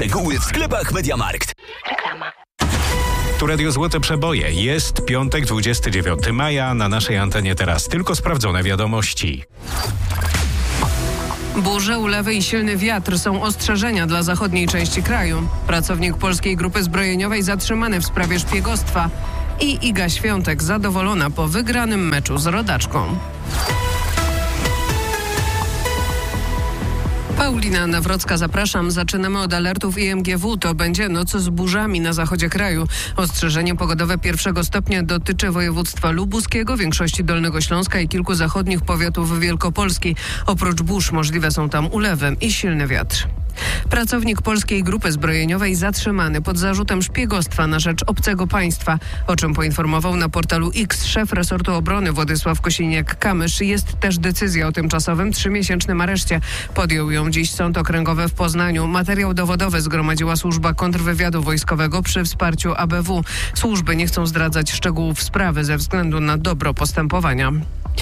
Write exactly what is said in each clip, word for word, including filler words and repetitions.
Szczegóły w sklepach MediaMarkt. Reklama. Tu Radio Złote Przeboje. Jest piątek, dwudziestego dziewiątego maja. Na naszej antenie teraz tylko sprawdzone wiadomości. Burze, ulewy i silny wiatr są ostrzeżenia dla zachodniej części kraju. Pracownik Polskiej Grupy Zbrojeniowej zatrzymany w sprawie szpiegostwa. I Iga Świątek zadowolona po wygranym meczu z rodaczką. Paulina Nawrocka, zapraszam. Zaczynamy od alertów I M G W. To będzie noc z burzami na zachodzie kraju. Ostrzeżenie pogodowe pierwszego stopnia dotyczy województwa lubuskiego, większości Dolnego Śląska i kilku zachodnich powiatów Wielkopolski. Oprócz burz możliwe są tam ulewy i silny wiatr. Pracownik Polskiej Grupy Zbrojeniowej zatrzymany pod zarzutem szpiegostwa na rzecz obcego państwa. O czym poinformował na portalu X szef resortu obrony Władysław Kosiniak-Kamysz. Jest też decyzja o tymczasowym trzymiesięcznym areszcie. Podjął ją dziś Sąd Okręgowy w Poznaniu. Materiał dowodowy zgromadziła służba kontrwywiadu wojskowego przy wsparciu A B W. Służby nie chcą zdradzać szczegółów sprawy ze względu na dobro postępowania.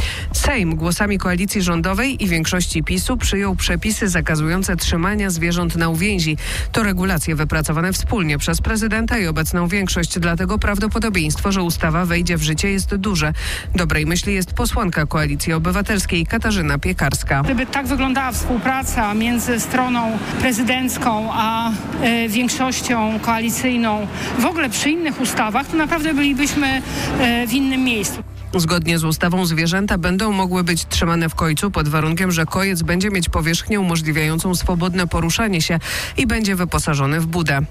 Sejm głosami koalicji rządowej i większości PiSu przyjął przepisy zakazujące trzymania zwierząt na uwięzi. To regulacje wypracowane wspólnie przez prezydenta i obecną większość, dlatego prawdopodobieństwo, że ustawa wejdzie w życie, jest duże. Dobrej myśli jest posłanka Koalicji Obywatelskiej Katarzyna Piekarska. Gdyby tak wyglądała współpraca między stroną prezydencką a y, większością koalicyjną w ogóle przy innych ustawach, to naprawdę bylibyśmy y, w innym miejscu. Zgodnie z ustawą zwierzęta będą mogły być trzymane w kojcu pod warunkiem, że kojec będzie mieć powierzchnię umożliwiającą swobodne poruszanie się i będzie wyposażony w budę.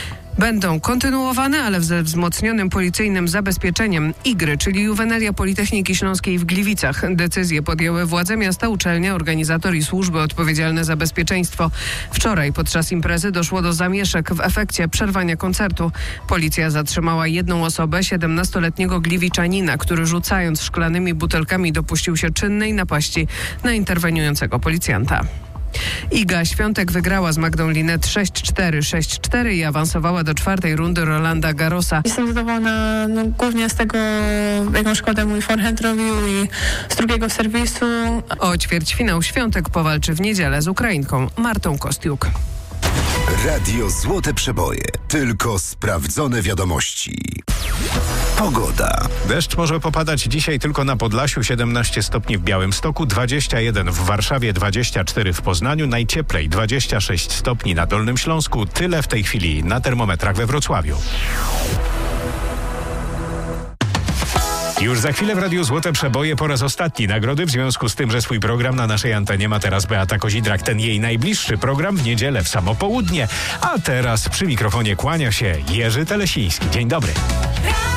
Będą kontynuowane, ale ze wzmocnionym policyjnym zabezpieczeniem igry, czyli Juwenalia Politechniki Śląskiej w Gliwicach. Decyzję podjęły władze miasta, uczelnia, organizator i służby odpowiedzialne za bezpieczeństwo. Wczoraj podczas imprezy doszło do zamieszek w efekcie przerwania koncertu. Policja zatrzymała jedną osobę, siedemnastoletniego gliwiczanina, który rzucając szklanymi butelkami dopuścił się czynnej napaści na interweniującego policjanta. Iga Świątek wygrała z Magdą Linet sześć cztery, sześć cztery i awansowała do czwartej rundy Rolanda Garrosa. Jestem zadowolona no, głównie z tego, jaką szkodę mój forehand robił i z drugiego serwisu. O ćwierćfinał Świątek powalczy w niedzielę z Ukrainką Martą Kostiuk. Radio Złote Przeboje. Tylko sprawdzone wiadomości. Pogoda. Deszcz może popadać dzisiaj tylko na Podlasiu, siedemnaście stopni w Białymstoku, dwadzieścia jeden w Warszawie, dwadzieścia cztery w Poznaniu, najcieplej dwadzieścia sześć stopni na Dolnym Śląsku. Tyle w tej chwili na termometrach we Wrocławiu. Już za chwilę w Radiu Złote Przeboje po raz ostatni nagrody, w związku z tym, że swój program na naszej antenie ma teraz Beata Kozidrak, ten jej najbliższy program w niedzielę w samo południe. A teraz przy mikrofonie kłania się Jerzy Telesiński. Dzień dobry.